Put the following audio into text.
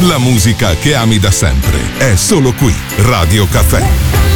La musica che ami da sempre è solo qui. Radio Caffè.